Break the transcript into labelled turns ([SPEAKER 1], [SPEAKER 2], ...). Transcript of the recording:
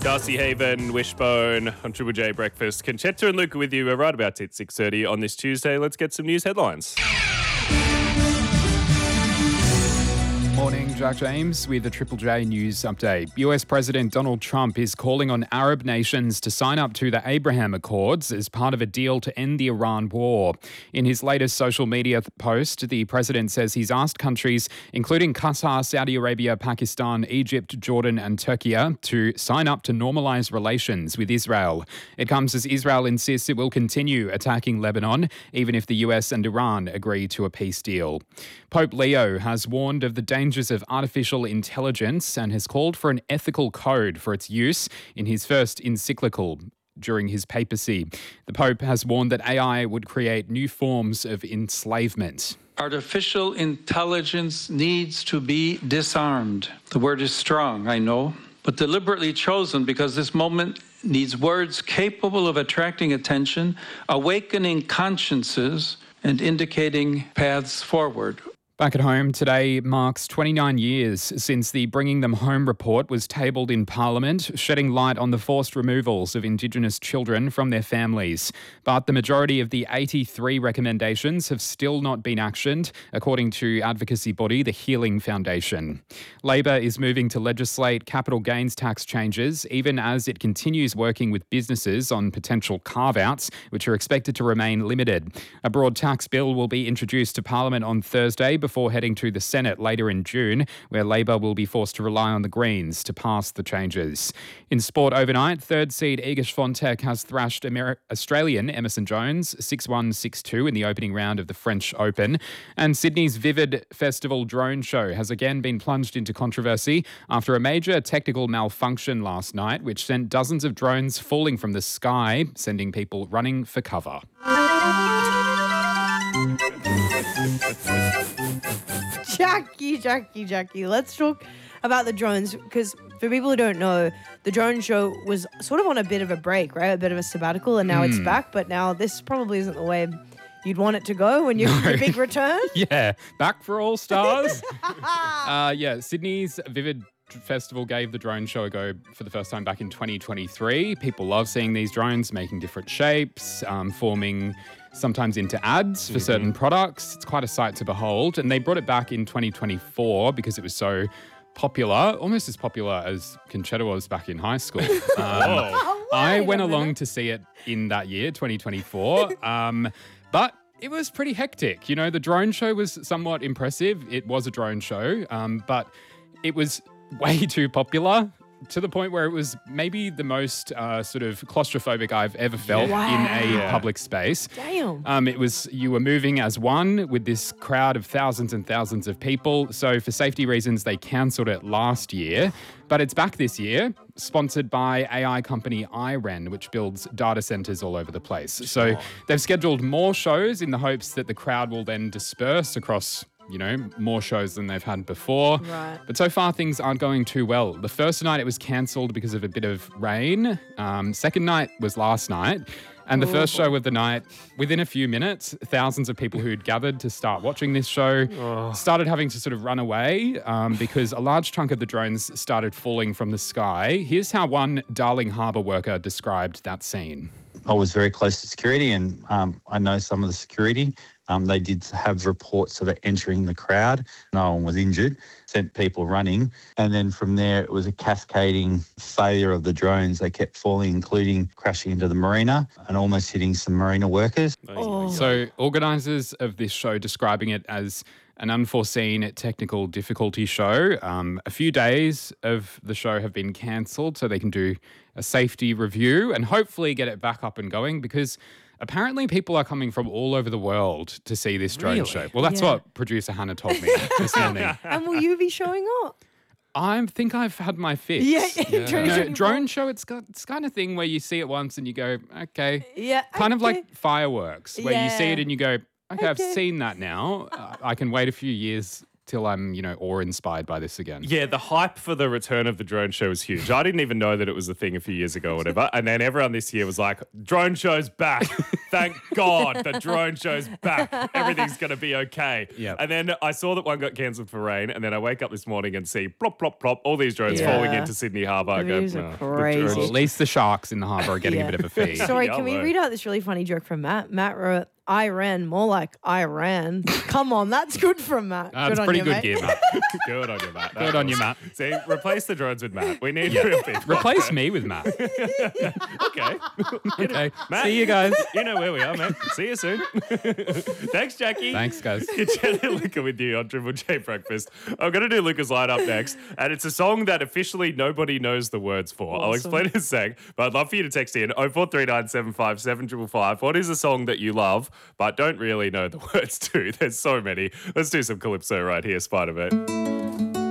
[SPEAKER 1] Darcy Haven, Wishbone on Triple J Breakfast. Conchetta and Luca with you. We're right about at 6:30 on this Tuesday. Let's get some news headlines.
[SPEAKER 2] Morning, Jack James with the Triple J News Update. US President Donald Trump is calling on Arab nations to sign up to the Abraham Accords as part of a deal to end the Iran war. In his latest social media post, the president says he's asked countries, including Qatar, Saudi Arabia, Pakistan, Egypt, Jordan and Turkey, to sign up to normalise relations with Israel. It comes as Israel insists it will continue attacking Lebanon, even if the US and Iran agree to a peace deal. Pope Leo has warned of the dangers of artificial intelligence and has called for an ethical code for its use in his first encyclical during his papacy. The Pope has warned that AI would create new forms of enslavement.
[SPEAKER 3] Artificial intelligence needs to be disarmed. The word is strong, I know, but deliberately chosen because this moment needs words capable of attracting attention, awakening consciences, and indicating paths forward.
[SPEAKER 2] Back at home, today marks 29 years since the Bringing Them Home report was tabled in Parliament, shedding light on the forced removals of Indigenous children from their families. But the majority of the 83 recommendations have still not been actioned, according to advocacy body the Healing Foundation. Labor is moving to legislate capital gains tax changes, even as it continues working with businesses on potential carve-outs, which are expected to remain limited. A broad tax bill will be introduced to Parliament on Thursday before heading to the Senate later in June, where Labor will be forced to rely on the Greens to pass the changes. In sport overnight, third seed Iga Swiatek has thrashed Australian Emerson Jones 6-1, 6-2 in the opening round of the French Open. And Sydney's Vivid Festival drone show has again been plunged into controversy after a major technical malfunction last night, which sent dozens of drones falling from the sky, sending people running for cover.
[SPEAKER 4] Jackie. Let's talk about the drones, because for people who don't know, the drone show was sort of on a bit of a break, right? A bit of a sabbatical, and now it's back. But now this probably isn't the way you'd want it to go when you're your big return.
[SPEAKER 2] Yeah, back for all stars. Sydney's Vivid Festival gave the drone show a go for the first time back in 2023. People love seeing these drones making different shapes, forming sometimes into ads for certain products. It's quite a sight to behold. And they brought it back in 2024 because it was so popular, almost as popular as Conchetta was back in high school. I went along to see it in that year, 2024. But it was pretty hectic. You know, the drone show was somewhat impressive. It was a drone show, but it was way too popular, to the point where it was maybe the most sort of claustrophobic I've ever felt in a public space.
[SPEAKER 4] Damn.
[SPEAKER 2] You were moving as one with this crowd of thousands and thousands of people. So for safety reasons, they cancelled it last year. But it's back this year, sponsored by AI company iRen, which builds data centers all over the place. So they've scheduled more shows in the hopes that the crowd will then disperse across more shows than they've had before.
[SPEAKER 4] Right.
[SPEAKER 2] But so far, things aren't going too well. The first night, it was cancelled because of a bit of rain. Second night was last night. And the first show of the night, within a few minutes, thousands of people who'd gathered to start watching this show started having to sort of run away because a large chunk of the drones started falling from the sky. Here's how one Darling Harbour worker described that scene.
[SPEAKER 5] I was very close to security, and I know some of the security. They did have reports of it entering the crowd. No one was injured, sent people running. And then from there, it was a cascading failure of the drones. They kept falling, including crashing into the marina and almost hitting some marina workers.
[SPEAKER 2] So organisers of this show describing it as an unforeseen technical difficulty show. A few days of the show have been cancelled so they can do a safety review and hopefully get it back up and going, because apparently people are coming from all over the world to see this drone show. Well, that's what producer Hannah told me this morning.
[SPEAKER 4] And will you be showing up?
[SPEAKER 2] I think I've had my fix. Drone show, it's kind of thing where you see it once and you go, okay.
[SPEAKER 4] Yeah.
[SPEAKER 2] Kind of like fireworks, where you see it and you go, okay, I've seen that now. I can wait a few years till I'm, awe-inspired by this again.
[SPEAKER 1] Yeah, the hype for the return of the drone show was huge. I didn't even know that it was a thing a few years ago or whatever. And then everyone this year was like, drone show's back. Thank God the drone show's back. Everything's going to be okay.
[SPEAKER 2] Yep.
[SPEAKER 1] And then I saw that one got cancelled for rain. And then I wake up this morning and see plop, plop, plop, all these drones
[SPEAKER 4] Yeah.
[SPEAKER 1] falling into Sydney Harbour. I
[SPEAKER 4] The
[SPEAKER 1] go,
[SPEAKER 4] views are
[SPEAKER 1] "No, the
[SPEAKER 4] crazy."
[SPEAKER 1] drones."
[SPEAKER 2] Well, at least the sharks in the harbour are getting a bit of a fee.
[SPEAKER 4] Sorry,
[SPEAKER 1] Yeah,
[SPEAKER 4] can we
[SPEAKER 1] I'll
[SPEAKER 4] read out this really funny joke from Matt? Matt wrote, Iran, more like Iran. Come on, that's good from Matt.
[SPEAKER 2] That's
[SPEAKER 4] on
[SPEAKER 2] pretty
[SPEAKER 4] you,
[SPEAKER 2] good
[SPEAKER 4] mate.
[SPEAKER 2] gear, Matt.
[SPEAKER 1] Good on you, Matt.
[SPEAKER 2] Good on you, Matt.
[SPEAKER 1] See, replace the drones with Matt. We need real people.
[SPEAKER 2] Replace me with Matt.
[SPEAKER 1] Okay.
[SPEAKER 2] Okay.
[SPEAKER 1] Matt,
[SPEAKER 2] See you guys.
[SPEAKER 1] You know where we are, mate. See you soon. Thanks, Jackie.
[SPEAKER 2] Thanks, guys.
[SPEAKER 1] Conchetta and Luca with you on Triple J Breakfast. I'm going to do Luca's line up next, and it's a song that officially nobody knows the words for. I'll explain in a sec, but I'd love for you to text in 0439 75 7555. What is a song that you love but don't really know the words to? There's so many. Let's do some Calypso right here, Spider-Man.